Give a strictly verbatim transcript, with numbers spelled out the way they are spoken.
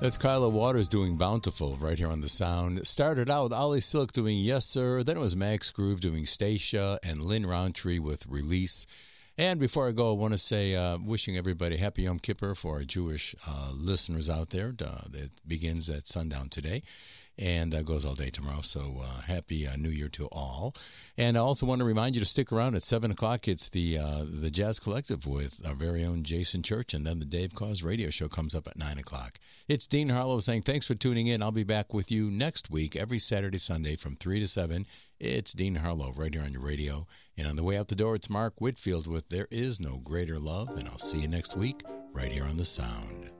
That's Kyla Waters doing Bountiful right here on The Sound. Started out with Ollie Silk doing Yes Sir. Then it was Max Groove doing Stacia and Lynn Roundtree with Release. And before I go, I want to say uh, wishing everybody happy Yom Kippur for our Jewish uh, listeners out there. Uh, it begins at sundown today and uh, goes all day tomorrow. So uh, happy uh, New Year to all. And I also want to remind you to stick around at seven o'clock. It's the uh, the Jazz Collective with our very own Jason Church. And then the Dave Cause radio show comes up at nine o'clock. It's Dean Harlow saying thanks for tuning in. I'll be back with you next week, every Saturday, Sunday from three to seven. It's Dean Harlow right here on your radio. And on the way out the door, it's Mark Whitfield with There Is No Greater Love. And I'll see you next week right here on The Sound.